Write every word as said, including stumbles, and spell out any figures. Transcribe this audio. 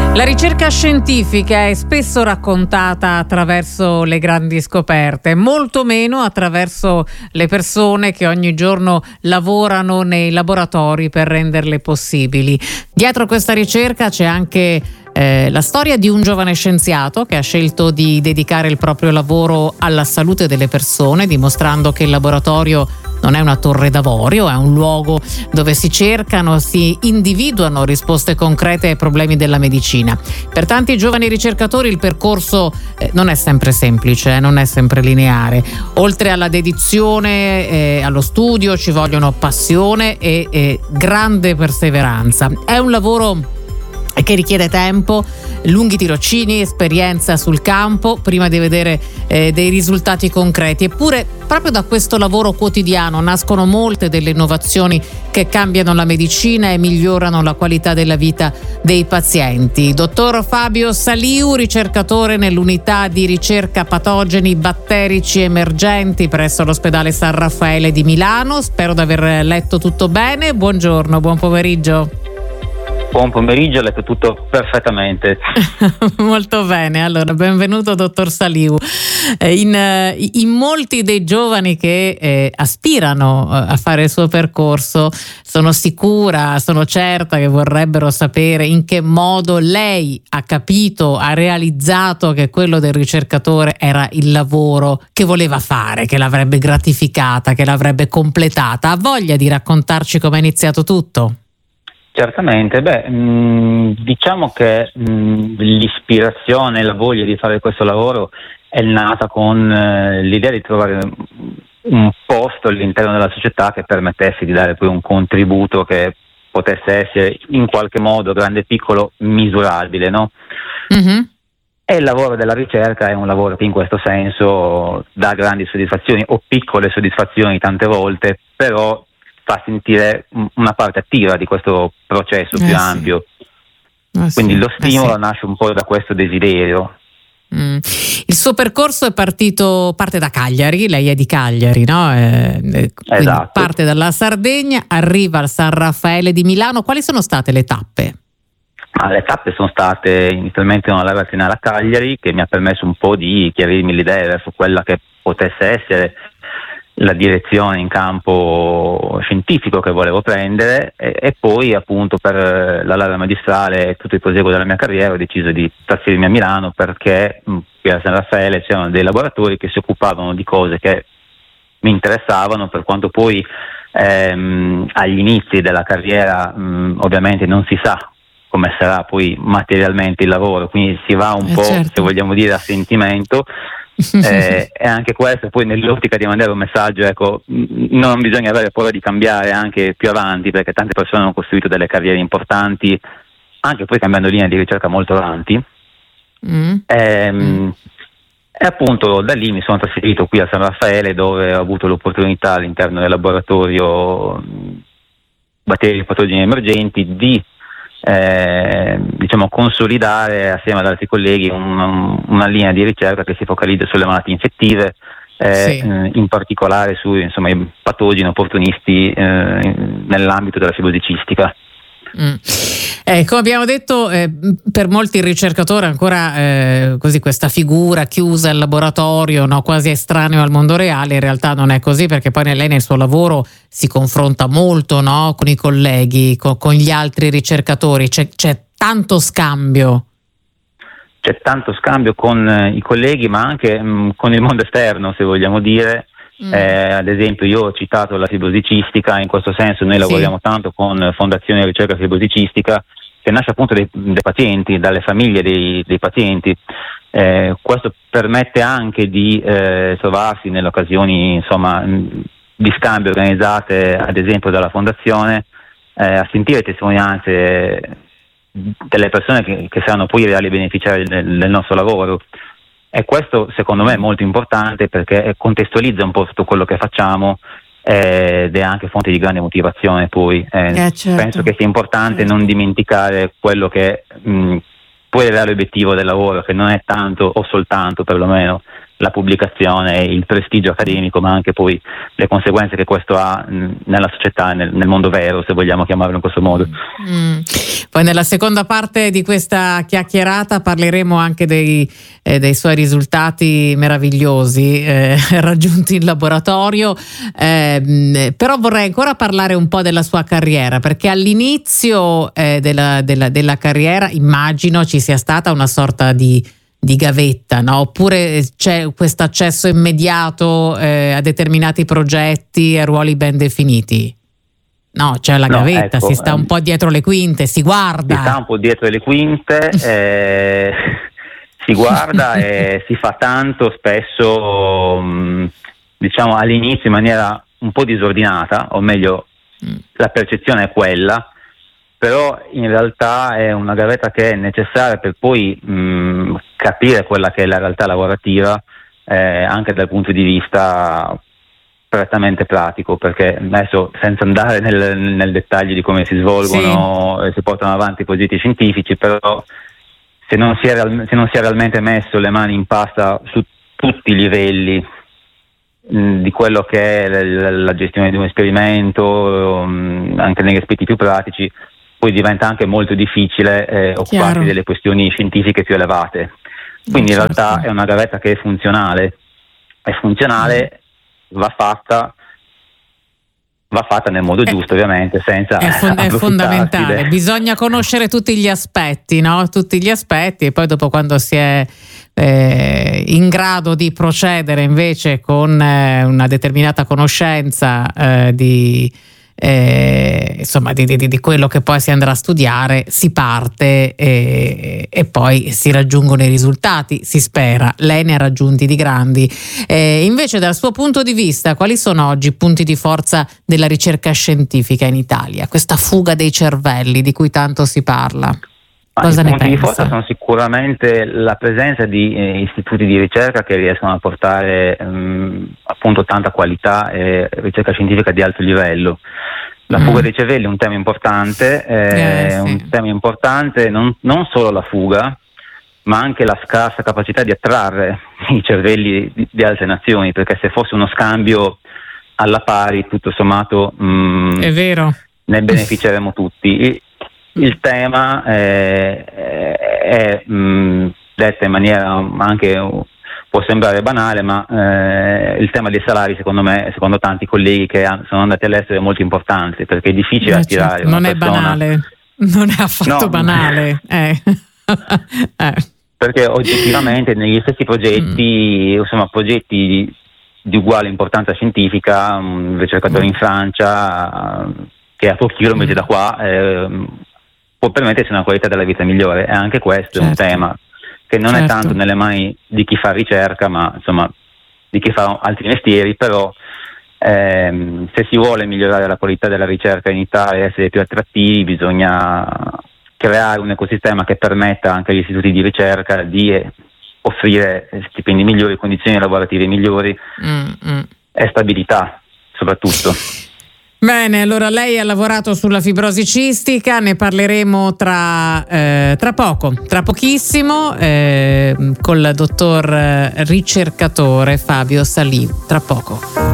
La ricerca scientifica è spesso raccontata attraverso le grandi scoperte, molto meno attraverso le persone che ogni giorno lavorano nei laboratori per renderle possibili. Dietro questa ricerca c'è anche eh, la storia di un giovane scienziato che ha scelto di dedicare il proprio lavoro alla salute delle persone, dimostrando che il laboratorio non è una torre d'avorio, è un luogo dove si cercano, si individuano risposte concrete ai problemi della medicina. Per tanti giovani ricercatori il percorso eh, non è sempre semplice, eh, non è sempre lineare. Oltre alla dedizione eh, allo studio ci vogliono passione e, e grande perseveranza. È un lavoro che richiede tempo, lunghi tirocini, esperienza sul campo prima di vedere eh, dei risultati concreti. Eppure proprio da questo lavoro quotidiano nascono molte delle innovazioni che cambiano la medicina e migliorano la qualità della vita dei pazienti. Dottor Fabio Saliu, ricercatore nell'unità di ricerca patogeni batterici emergenti presso l'ospedale San Raffaele di Milano. Spero di aver letto tutto bene. Buongiorno, buon pomeriggio. Buon pomeriggio, ho letto tutto perfettamente. Molto bene, allora benvenuto dottor Saliu. In, in molti dei giovani che eh, aspirano a fare il suo percorso sono sicura, sono certa che vorrebbero sapere in che modo lei ha capito, ha realizzato che quello del ricercatore era il lavoro che voleva fare, che l'avrebbe gratificata, che l'avrebbe completata. Ha voglia di raccontarci come è iniziato tutto? Certamente, beh, mh, diciamo che mh, l'ispirazione, la voglia di fare questo lavoro è nata con eh, l'idea di trovare un posto all'interno della società che permettesse di dare poi un contributo che potesse essere in qualche modo, grande e piccolo, misurabile, no? Mm-hmm. E il lavoro della ricerca è un lavoro che in questo senso dà grandi soddisfazioni o piccole soddisfazioni tante volte, però fa sentire una parte attiva di questo processo più eh ampio. Sì. Eh Quindi sì. lo stimolo eh sì. nasce un po' da questo desiderio. Mm. Il suo percorso è partito, parte da Cagliari, lei è di Cagliari, no? Eh, esatto. Parte dalla Sardegna, arriva al San Raffaele di Milano. Quali sono state le tappe? Ah, le tappe sono state inizialmente una laurea triennale a Cagliari, che mi ha permesso un po' di chiarirmi l'idea verso quella che potesse essere la direzione in campo scientifico che volevo prendere, e, e poi appunto per la laurea magistrale e tutto il proseguo della mia carriera ho deciso di trasferirmi a Milano, perché mh, qui a San Raffaele c'erano dei laboratori che si occupavano di cose che mi interessavano, per quanto poi ehm, agli inizi della carriera mh, ovviamente non si sa come sarà poi materialmente il lavoro, quindi si va un eh po', certo. se vogliamo dire, a sentimento. eh, e anche questo poi nell'ottica di mandare un messaggio, ecco, non bisogna avere paura di cambiare anche più avanti, perché tante persone hanno costruito delle carriere importanti anche poi cambiando linea di ricerca molto avanti. mm. E, mm. e appunto da lì mi sono trasferito qui a San Raffaele, dove ho avuto l'opportunità all'interno del laboratorio batteri e patogeni emergenti di Eh, diciamo consolidare assieme ad altri colleghi un, una linea di ricerca che si focalizza sulle malattie infettive, eh, sì. eh, in particolare su insomma, i patogeni opportunisti eh, nell'ambito della fibrosi cistica. Mm. Eh, come abbiamo detto, eh, per molti il ricercatore è ancora eh, così questa figura chiusa al laboratorio, no? Quasi estraneo al mondo reale. In realtà non è così, perché poi lei nel suo lavoro si confronta molto, no? Con i colleghi, con, con gli altri ricercatori, c'è, c'è tanto scambio. C'è tanto scambio con eh, i colleghi, ma anche mh, con il mondo esterno, se vogliamo dire. Mm. Eh, ad esempio io ho citato la fibrosi cistica, in questo senso noi lavoriamo sì. tanto con Fondazione Ricerca Fibrosi Cistica, che nasce appunto dai, dai pazienti, dalle famiglie dei, dei pazienti. Eh, questo permette anche di eh, trovarsi nelle occasioni insomma di scambio organizzate ad esempio dalla Fondazione, eh, a sentire testimonianze delle persone che, che saranno poi i reali beneficiari del, del nostro lavoro. E questo secondo me è molto importante, perché contestualizza un po' tutto quello che facciamo eh, ed è anche fonte di grande motivazione poi. Eh, eh, certo. Penso che sia importante certo. non dimenticare quello che mh, poi è il reale obiettivo del lavoro, che non è tanto o soltanto perlomeno la pubblicazione, il prestigio accademico, ma anche poi le conseguenze che questo ha mh, nella società, nel, nel mondo vero, se vogliamo chiamarlo in questo modo. Mm. Poi nella seconda parte di questa chiacchierata parleremo anche dei, eh, dei suoi risultati meravigliosi eh, raggiunti in laboratorio, eh, però vorrei ancora parlare un po' della sua carriera, perché all'inizio eh, della, della, della carriera immagino ci sia stata una sorta di di gavetta, no? Oppure c'è questo accesso immediato eh, a determinati progetti e ruoli ben definiti? No, c'è la no, gavetta, ecco, si sta un po' dietro le quinte, si guarda. Si sta un po' dietro le quinte, eh, si guarda e si fa tanto, spesso mh, diciamo all'inizio in maniera un po' disordinata, o meglio mm. la percezione è quella, però in realtà è una gavetta che è necessaria per poi mh, capire quella che è la realtà lavorativa, eh, anche dal punto di vista prettamente pratico, perché adesso senza andare nel, nel dettaglio di come si svolgono e sì. si portano avanti i progetti scientifici, però se non, si è real, se non si è realmente messo le mani in pasta su tutti i livelli mh, di quello che è la, la gestione di un esperimento, mh, anche negli aspetti più pratici, poi diventa anche molto difficile eh, occuparsi delle questioni scientifiche più elevate. Quindi certo. in realtà è una gavetta che è funzionale, è funzionale, va fatta, va fatta nel modo giusto, è, ovviamente, senza è, fon- è fondamentale. Bisogna conoscere tutti gli aspetti, no? Tutti gli aspetti, e poi dopo, quando si è eh, in grado di procedere invece con eh, una determinata conoscenza eh, di Eh, insomma di, di, di quello che poi si andrà a studiare, si parte e, e poi si raggiungono i risultati, si spera. Lei ne ha raggiunti di grandi. Eh, invece, dal suo punto di vista, quali sono oggi i punti di forza della ricerca scientifica in Italia? Questa fuga dei cervelli di cui tanto si parla. Cosa ne pensa? I punti di forza sono sicuramente la presenza di eh, istituti di ricerca che riescono a portare ehm, appunto tanta qualità e ricerca scientifica di alto livello. La mm. fuga dei cervelli è un tema importante, eh, eh, sì. un tema importante non, non solo la fuga, ma anche la scarsa capacità di attrarre i cervelli di, di altre nazioni, perché se fosse uno scambio alla pari, tutto sommato mh, è vero, ne beneficeremo tutti. Il tema è, è, è mh, detto in maniera anche, può sembrare banale, ma eh, il tema dei salari, secondo me, secondo tanti colleghi che sono andati all'estero, è molto importante, perché è difficile eh, attirare certo, non una è persona. banale, non è affatto no, banale eh. eh. Perché oggettivamente negli stessi progetti, mm. insomma progetti di, di uguale importanza scientifica, un ricercatore mm. in Francia che è a pochi chilometri mm. da qua eh, può permettersi una qualità della vita migliore, e anche questo certo. è un tema che non certo. è tanto nelle mani di chi fa ricerca, ma insomma di chi fa altri mestieri, però ehm, se si vuole migliorare la qualità della ricerca in Italia e essere più attrattivi, bisogna creare un ecosistema che permetta anche agli istituti di ricerca di offrire stipendi migliori, condizioni lavorative migliori mm-hmm. e stabilità soprattutto. Bene, allora lei ha lavorato sulla fibrosi cistica, ne parleremo tra, eh, tra poco, tra pochissimo, eh, col dottor ricercatore Fabio Salì, tra poco.